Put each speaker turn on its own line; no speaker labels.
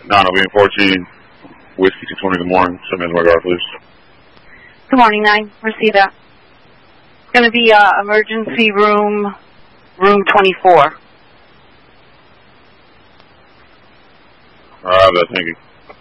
914 Whiskey 220, good morning. Send me in my guard, please.
Good morning, 9. Receive that. Going to be emergency room 24.
Alright, thank you.